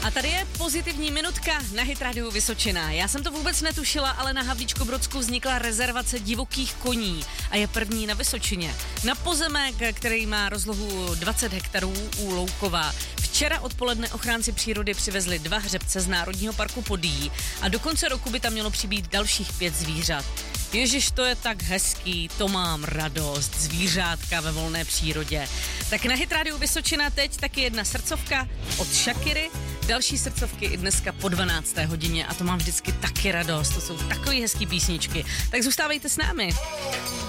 A tady je pozitivní minutka na Hit Radio Vysočina. Já jsem to vůbec netušila, ale na Havlíčkobrodsku vznikla rezervace divokých koní a je první na Vysočině. Na pozemek, který má rozlohu 20 hektarů u Loukova. Včera odpoledne ochránci přírody přivezli 2 hřebce z Národního parku Podyjí a do konce roku by tam mělo přibýt dalších 5 zvířat. Ježiš, to je tak hezký, to mám radost, zvířátka ve volné přírodě. Tak na Hit Radio Vysočina teď taky jedna srdcovka od Shakiry, další srdcovky i dneska po 12. hodině a to mám vždycky taky radost, to jsou takový hezký písničky. Tak zůstávejte s námi.